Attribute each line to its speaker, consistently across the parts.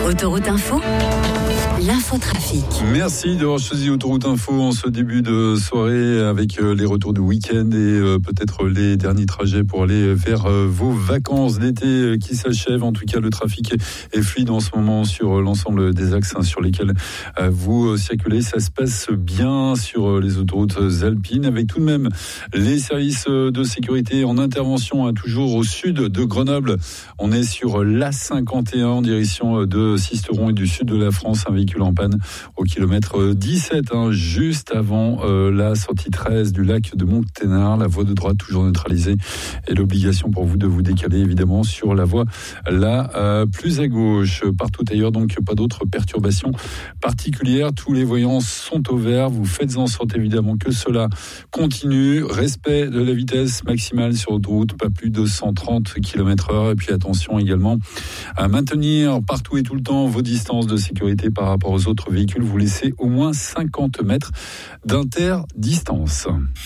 Speaker 1: Autoroute Info, l'infotrafic.
Speaker 2: Merci d'avoir choisi Autoroute Info en ce début de soirée avec les retours du week-end et peut-être les derniers trajets pour aller vers vos vacances d'été qui s'achèvent. En tout cas, le trafic est fluide en ce moment sur l'ensemble des axes sur lesquels vous circulez. Ça se passe bien sur les autoroutes alpines avec tout de même les services de sécurité en intervention toujours au sud de Grenoble. On est sur l'A51 en direction de Sisteron et du sud de la France. Un véhicule en panne au kilomètre 17, juste avant la sortie 13 du lac de Monténard. La voie de droite toujours neutralisée et l'obligation pour vous de vous décaler évidemment sur la voie la plus à gauche. Partout ailleurs, donc pas d'autres perturbations particulières. Tous les voyants sont au vert. Vous faites en sorte évidemment que cela continue. Respect de la vitesse maximale sur autoroute, pas plus de 130 km/h. Et puis attention également à maintenir partout et tout le temps vos distances de sécurité par rapport aux autres véhicules. Vous laissez au moins 50 mètres d'interdistance.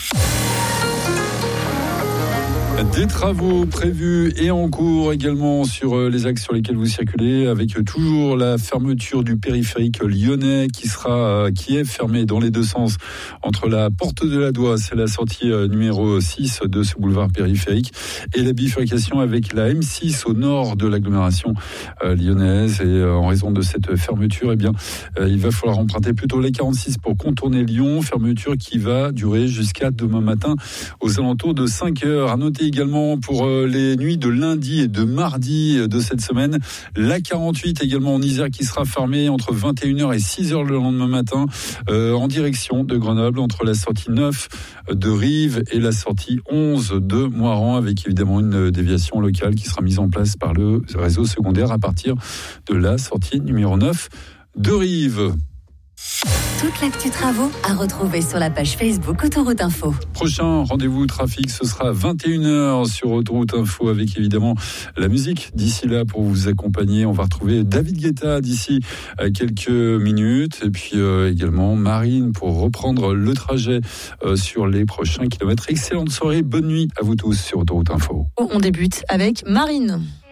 Speaker 2: Des travaux prévus et en cours également sur les axes sur lesquels vous circulez, avec toujours la fermeture du périphérique lyonnais qui est fermé dans les deux sens entre la porte de la Doua, c'est la sortie numéro 6 de ce boulevard périphérique, et la bifurcation avec la M6 au nord de l'agglomération lyonnaise. Et en raison de cette fermeture, il va falloir emprunter plutôt la 46 pour contourner Lyon, fermeture qui va durer jusqu'à demain matin aux alentours de 5 heures. À noter également pour les nuits de lundi et de mardi de cette semaine, la 48 également en Isère qui sera fermée entre 21h et 6h le lendemain matin en direction de Grenoble, entre la sortie 9 de Rive et la sortie 11 de Moiran, avec évidemment une déviation locale qui sera mise en place par le réseau secondaire à partir de la sortie numéro 9 de Rive.
Speaker 1: Toute l'actu travaux à retrouver sur la page Facebook Autoroute Info.
Speaker 2: Prochain rendez-vous trafic, ce sera 21h sur Autoroute Info avec évidemment la musique d'ici là pour vous accompagner. On va retrouver David Guetta d'ici quelques minutes et puis également Marine pour reprendre le trajet sur les prochains kilomètres. Excellente soirée, bonne nuit à vous tous sur Autoroute Info.
Speaker 3: On débute avec Marine.